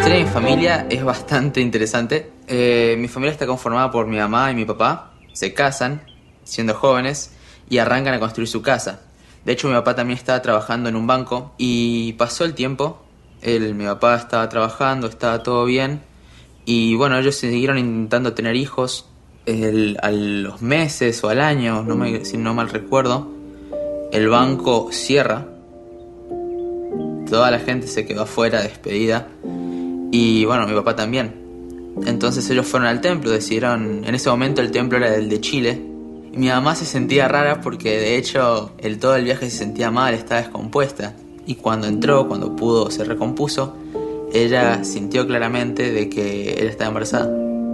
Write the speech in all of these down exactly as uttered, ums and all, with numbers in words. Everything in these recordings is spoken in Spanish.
historia de mi familia es bastante interesante. Eh, mi familia está conformada por mi mamá y mi papá. Se casan siendo jóvenes y arrancan a construir su casa. De hecho, mi papá también estaba trabajando en un banco y pasó el tiempo. Él, mi papá estaba trabajando, estaba todo bien. Y bueno, ellos siguieron intentando tener hijos. El, a los meses o al año, no me, si no mal recuerdo, el banco cierra. Toda la gente se quedó afuera, despedida. Y bueno, mi papá también. Entonces ellos fueron al templo, decidieron... En ese momento el templo era el de Chile. Y mi mamá se sentía rara porque de hecho el, todo el viaje se sentía mal, estaba descompuesta. Y cuando entró, cuando pudo, se recompuso, ella sintió claramente de que él estaba embarazada.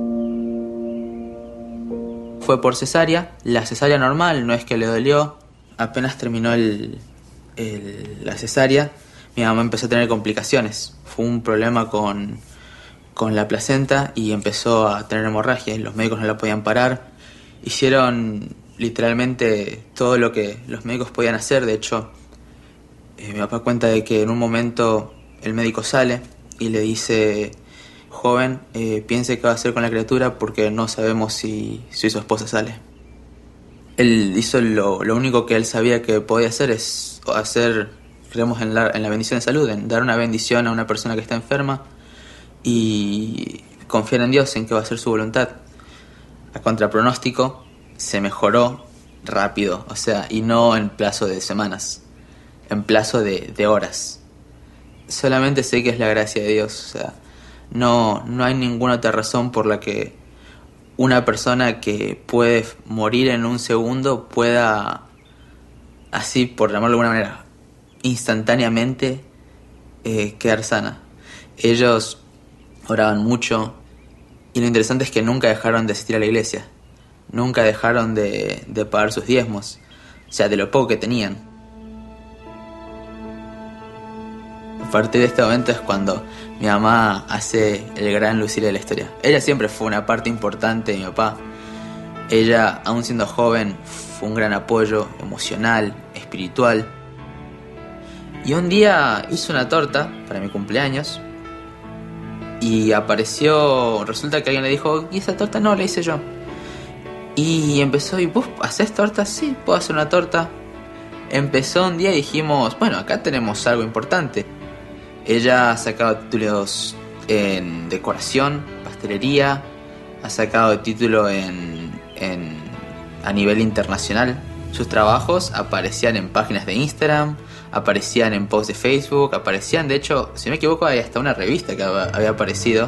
Fue por cesárea, la cesárea normal, no es que le dolió. Apenas terminó el, el, la cesárea, mi mamá empezó a tener complicaciones. Fue un problema con, con la placenta y empezó a tener hemorragia y los médicos no la podían parar. Hicieron literalmente todo lo que los médicos podían hacer. De hecho, eh, mi papá cuenta de que en un momento el médico sale y le dice: joven, eh, piense qué va a hacer con la criatura porque no sabemos si, si su esposa sale. Él hizo lo, lo único que él sabía que podía hacer, es hacer, creemos en la, en la bendición de salud, en dar una bendición a una persona que está enferma y confiar en Dios, en que va a ser su voluntad. A contrapronóstico, se mejoró rápido, o sea, y no en plazo de semanas, en plazo de, de horas. Solamente sé que es la gracia de Dios, o sea, no, no hay ninguna otra razón por la que una persona que puede morir en un segundo pueda, así por llamarlo de alguna manera, instantáneamente eh, quedar sana. Ellos oraban mucho y lo interesante es que nunca dejaron de asistir a la iglesia, nunca dejaron de, de pagar sus diezmos, o sea, de lo poco que tenían. A partir de este momento es cuando mi mamá hace el gran lucir de la historia. Ella siempre fue una parte importante de mi papá. Ella, aún siendo joven, fue un gran apoyo emocional, espiritual. Y un día hizo una torta para mi cumpleaños y apareció, resulta que alguien le dijo: ¿y esa torta? No, la hice yo. Y empezó: ¿y vos hacés tortas? Sí, puedo hacer una torta. Empezó un día y dijimos: bueno, acá tenemos algo importante. Ella ha sacado títulos en decoración, pastelería, ha sacado título en, en, a nivel internacional. Sus trabajos aparecían en páginas de Instagram, aparecían en posts de Facebook, aparecían, de hecho, si no me equivoco, hay hasta una revista que había aparecido.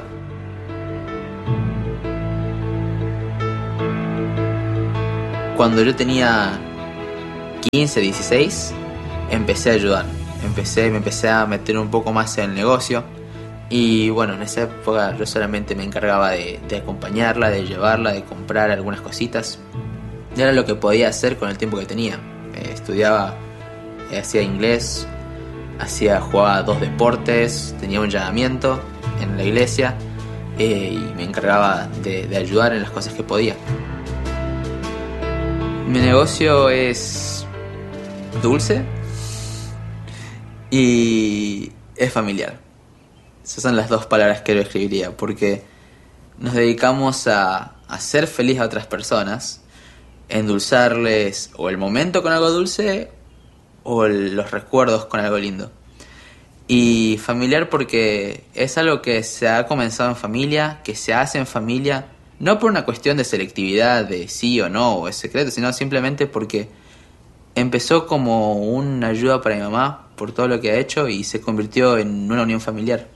Cuando yo tenía quince, dieciséis, empecé a ayudar. Empecé, me empecé a meter un poco más en el negocio y bueno, en esa época yo solamente me encargaba de, de acompañarla, de llevarla, de comprar algunas cositas. Y era lo que podía hacer con el tiempo que tenía. Eh, estudiaba, eh, hacía inglés, hacía, jugaba dos deportes, tenía un llamamiento en la iglesia eh, y me encargaba de, de ayudar en las cosas que podía. Mi negocio es dulce y es familiar. Esas son las dos palabras que yo escribiría, porque nos dedicamos a hacer feliz a otras personas, endulzarles o el momento con algo dulce o los recuerdos con algo lindo. Y familiar porque es algo que se ha comenzado en familia, que se hace en familia, no por una cuestión de selectividad, de sí o no, o es secreto, sino simplemente porque empezó como una ayuda para mi mamá por todo lo que ha hecho y se convirtió en una unión familiar.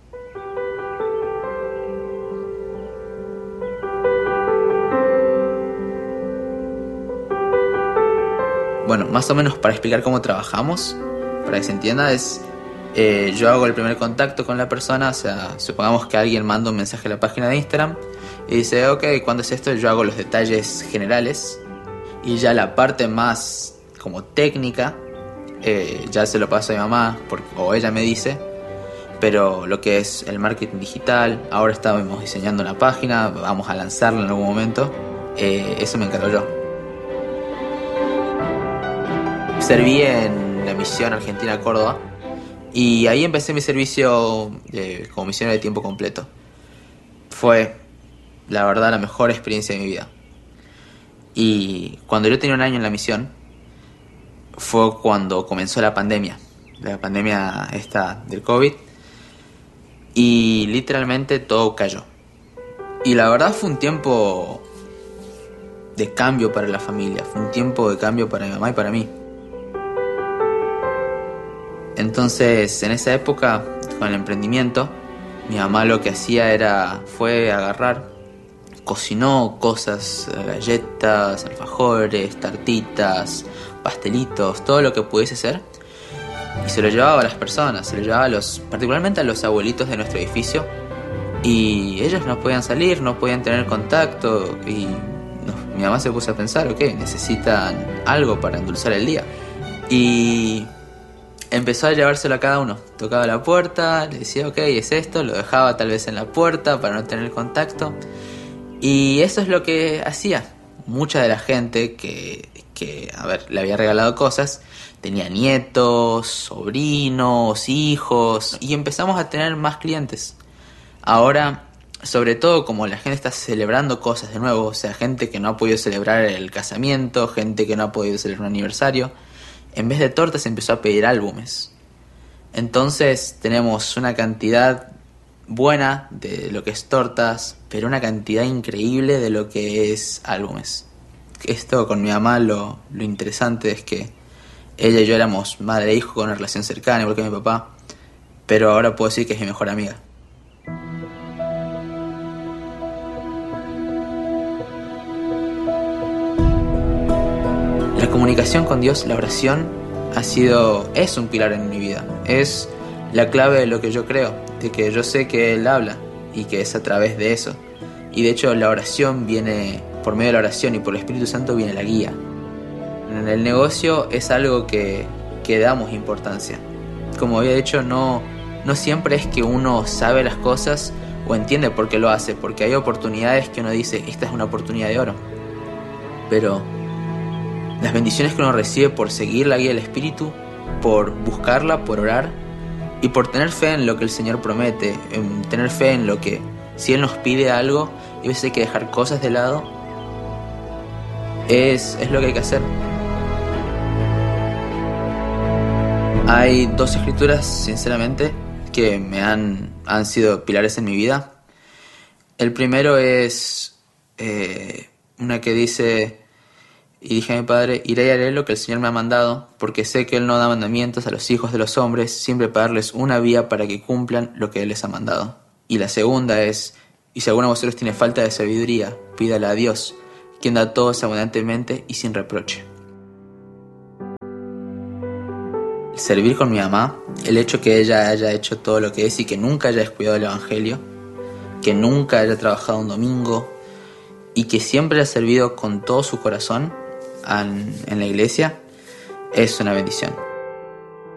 Bueno, más o menos para explicar cómo trabajamos, para que se entienda, es eh, yo hago el primer contacto con la persona, o sea, supongamos que alguien manda un mensaje a la página de Instagram y dice: ok, ¿cuándo es esto? Yo hago los detalles generales y ya la parte más como técnica eh, ya se lo paso a mi mamá porque, o ella me dice, pero lo que es el marketing digital, ahora estamos diseñando una página, vamos a lanzarla en algún momento, eh, eso me encargo yo. Serví en la misión Argentina-Córdoba Y ahí empecé mi servicio eh, como misionero de tiempo completo. Fue, la verdad, la mejor experiencia de mi vida. Y cuando yo tenía un año en la misión, fue cuando comenzó la pandemia. La pandemia esta del COVID. Y literalmente todo cayó. Y la verdad fue un tiempo de cambio para la familia. Fue un tiempo de cambio para mi mamá y para mí. Entonces, en esa época, con el emprendimiento, mi mamá lo que hacía era, fue agarrar, cocinó cosas, galletas, alfajores, tartitas, pastelitos, todo lo que pudiese ser, y se lo llevaba a las personas, se lo llevaba a los, particularmente a los abuelitos de nuestro edificio, y ellos no podían salir, no podían tener contacto, y no, mi mamá se puso a pensar, ok, necesitan algo para endulzar el día, y empezó a llevárselo a cada uno. Tocaba la puerta, le decía, ok, es esto, lo dejaba tal vez en la puerta para no tener contacto. Y eso es lo que hacía. Mucha de la gente que, que, a ver, le había regalado cosas, tenía nietos, sobrinos, hijos, y empezamos a tener más clientes. Ahora, sobre todo como la gente está celebrando cosas de nuevo, o sea, gente que no ha podido celebrar el casamiento, gente que no ha podido celebrar un aniversario, en vez de tortas empezó a pedir álbumes. Entonces tenemos una cantidad buena de lo que es tortas, pero una cantidad increíble de lo que es álbumes. Esto con mi mamá lo, lo interesante es que ella y yo éramos madre e hijo con una relación cercana, igual que mi papá, pero ahora puedo decir que es mi mejor amiga. La comunicación con Dios, la oración, ha sido, es un pilar en mi vida. Es la clave de lo que yo creo, de que yo sé que Él habla y que es a través de eso. Y de hecho la oración viene, por medio de la oración y por el Espíritu Santo viene la guía. En el negocio es algo que, que damos importancia. Como había dicho, no, no siempre es que uno sabe las cosas o entiende por qué lo hace, porque hay oportunidades que uno dice, esta es una oportunidad de oro. Pero las bendiciones que uno recibe por seguir la guía del Espíritu, por buscarla, por orar y por tener fe en lo que el Señor promete, en tener fe en lo que, si Él nos pide algo y a veces hay que dejar cosas de lado, es, es lo que hay que hacer. Hay dos escrituras, sinceramente, que me han, han sido pilares en mi vida. El primero es eh, una que dice: y dije a mi padre, iré y haré lo que el Señor me ha mandado, porque sé que Él no da mandamientos a los hijos de los hombres, sin prepararles una vía para que cumplan lo que Él les ha mandado. Y la segunda es, y si alguno de vosotros tiene falta de sabiduría, pídala a Dios, quien da a todos abundantemente y sin reproche. El servir con mi mamá, el hecho que ella haya hecho todo lo que es y que nunca haya descuidado el Evangelio, que nunca haya trabajado un domingo y que siempre haya servido con todo su corazón en, en la iglesia, es una bendición.